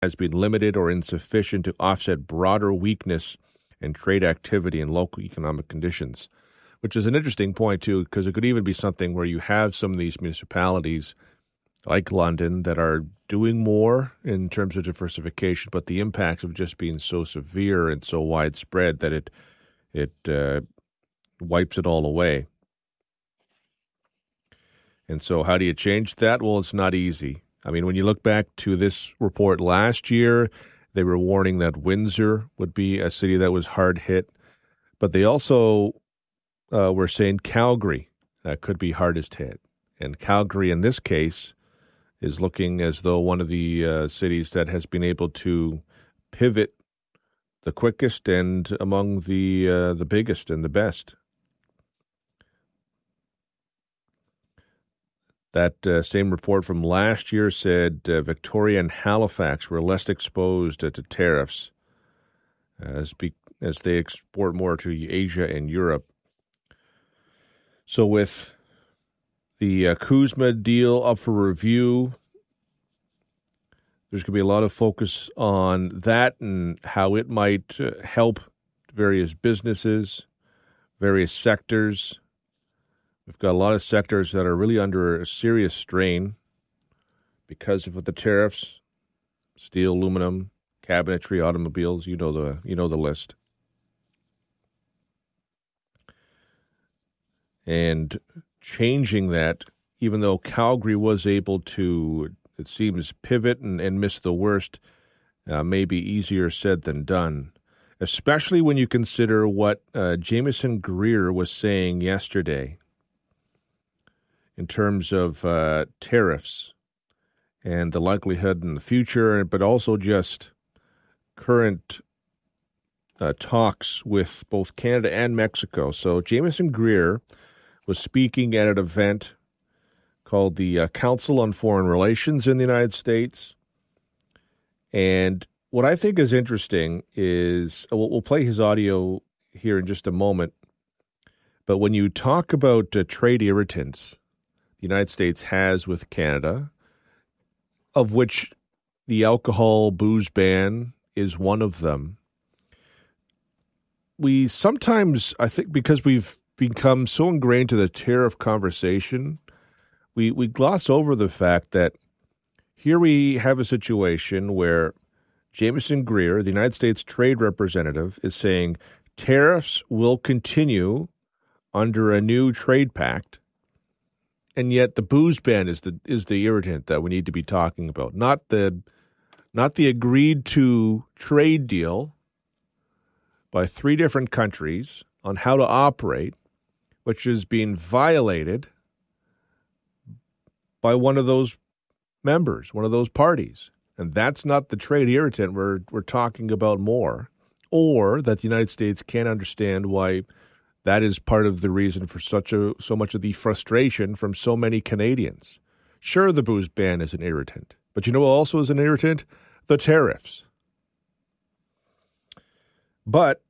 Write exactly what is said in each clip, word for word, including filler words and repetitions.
has been limited or insufficient to offset broader weakness in trade activity and local economic conditions, which is an interesting point, too, because it could even be something where you have some of these municipalities like London that are doing more in terms of diversification, but the impacts of just being so severe and so widespread that it it uh, wipes it all away. And so how do you change that? Well, it's not easy. I mean, when you look back to this report last year, they were warning that Windsor would be a city that was hard hit, but they also uh, were saying Calgary uh, could be hardest hit. And Calgary, in this case, is looking as though one of the uh, cities that has been able to pivot the quickest and among the uh, the biggest and the best. That uh, same report from last year said uh, Victoria and Halifax were less exposed uh, to tariffs as be- as they export more to Asia and Europe. So with the uh, Kuzma deal up for review, there's going to be a lot of focus on that and how it might uh, help various businesses, various sectors. We've got a lot of sectors that are really under a serious strain because of the tariffs: steel, aluminum, cabinetry, automobiles. You know the you know the list. And changing that, even though Calgary was able to, it seems, pivot and, and miss the worst, uh, may be easier said than done, especially when you consider what uh, Jameson Greer was saying yesterday in terms of uh, tariffs and the likelihood in the future, but also just current uh, talks with both Canada and Mexico. So Jameson Greer was speaking at an event called the uh, Council on Foreign Relations in the United States. And what I think is interesting is, we'll, we'll play his audio here in just a moment, but when you talk about uh, trade irritants the United States has with Canada, of which the alcohol booze ban is one of them, we sometimes, I think because we've become so ingrained to the tariff conversation, we, we gloss over the fact that here we have a situation where Jameson Greer, the United States Trade Representative, is saying tariffs will continue under a new trade pact, and yet the booze ban is the is the irritant that we need to be talking about, not the not the agreed to trade deal by three different countries on how to operate, which is being violated by one of those members, one of those parties. And that's not the trade irritant we're we're talking about more, or that the United States can't understand why that is part of the reason for such a so much of the frustration from so many Canadians. Sure, the booze ban is an irritant, but you know what also is an irritant? The tariffs. But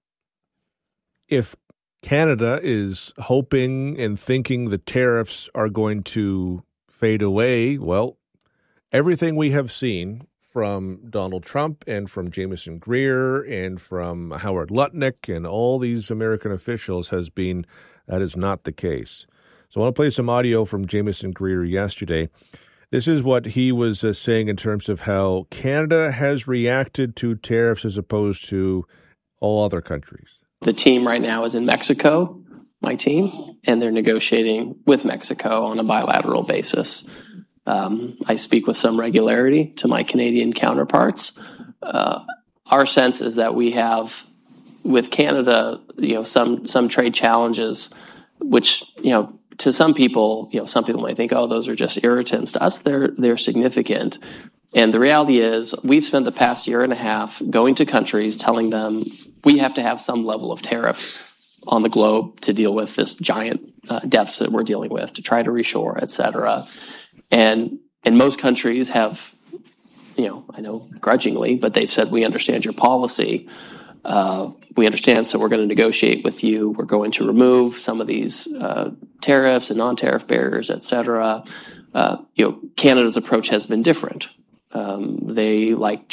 if Canada is hoping and thinking the tariffs are going to fade away, well, everything we have seen from Donald Trump and from Jameson Greer and from Howard Lutnick and all these American officials has been that is not the case. So I want to play some audio from Jameson Greer yesterday. This is what he was uh, saying in terms of how Canada has reacted to tariffs as opposed to all other countries. The team right now is in Mexico, my team, and they're negotiating with Mexico on a bilateral basis. Um, I speak with some regularity to my Canadian counterparts. Uh, our sense is that we have, with Canada, you know, some some trade challenges, which, you know, to some people, you know, some people might think, oh, those are just irritants. To us, they're they're significant. And the reality is, we've spent the past year and a half going to countries telling them we have to have some level of tariff on the globe to deal with this giant uh, deficit we're dealing with, to try to reshore, et cetera. And and most countries have, you know, I know grudgingly, but they've said, we understand your policy. Uh, we understand, so we're going to negotiate with you. We're going to remove some of these uh, tariffs and non-tariff barriers, et cetera. Uh, you know, Canada's approach has been different. Um, they like